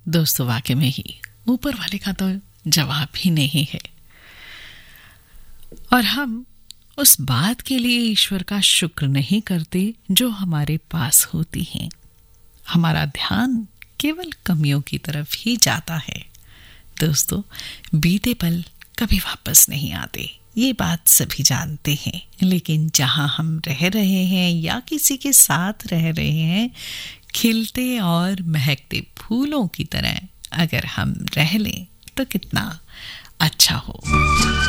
दोस्तों वाकई में ही ऊपर वाले का तो जवाब ही नहीं है, और हम उस बात के लिए ईश्वर का शुक्र नहीं करते जो हमारे पास होती हैं। हमारा ध्यान केवल कमियों की तरफ ही जाता है। दोस्तों, बीते पल कभी वापस नहीं आते, ये बात सभी जानते हैं, लेकिन जहां हम रह रहे हैं या किसी के साथ रह रहे हैं, खिलते और महकते फूलों की तरह अगर हम रह लें तो कितना अच्छा हो।